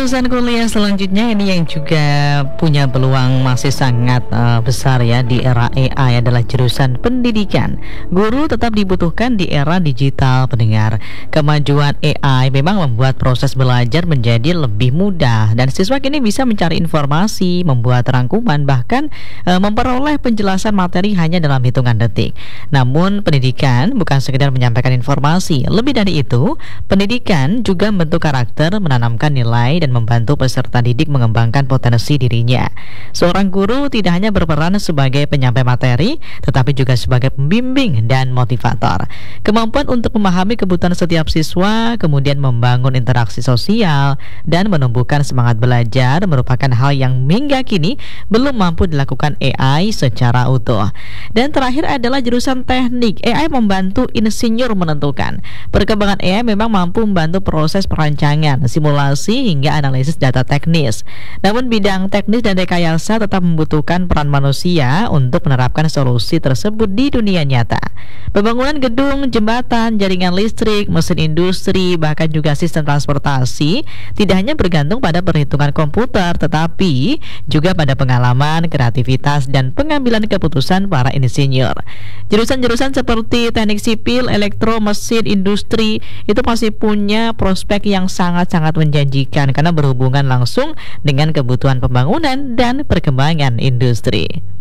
Jurusan kuliah selanjutnya ini yang juga punya peluang masih sangat besar ya di era AI adalah jurusan pendidikan. Guru tetap dibutuhkan di era digital pendengar. Kemajuan AI memang membuat proses belajar menjadi lebih mudah dan siswa kini bisa mencari informasi, membuat rangkuman, bahkan memperoleh penjelasan materi hanya dalam hitungan detik. Namun pendidikan bukan sekedar menyampaikan informasi. Lebih dari itu, pendidikan juga membentuk karakter, menanamkan nilai dan membantu peserta didik mengembangkan potensi dirinya. Seorang guru tidak hanya berperan sebagai penyampai materi, tetapi juga sebagai pembimbing dan motivator. Kemampuan untuk memahami kebutuhan setiap siswa, kemudian membangun interaksi sosial, dan menumbuhkan semangat belajar merupakan hal yang hingga kini belum mampu dilakukan AI secara utuh. Dan terakhir adalah jurusan teknik. AI membantu insinyur menentukan. Perkembangan AI memang mampu membantu proses perancangan, simulasi, hingga analisis data teknis. Namun bidang teknis dan rekayasa tetap membutuhkan peran manusia untuk menerapkan solusi tersebut di dunia nyata. Pembangunan gedung, jembatan, jaringan listrik, mesin industri, bahkan juga sistem transportasi tidak hanya bergantung pada perhitungan komputer, tetapi juga pada pengalaman, kreativitas, dan pengambilan keputusan para insinyur. Jurusan-jurusan seperti teknik sipil, elektro, mesin, industri itu masih punya prospek yang sangat-sangat menjanjikan karena berhubungan langsung dengan kebutuhan pembangunan dan perkembangan industri.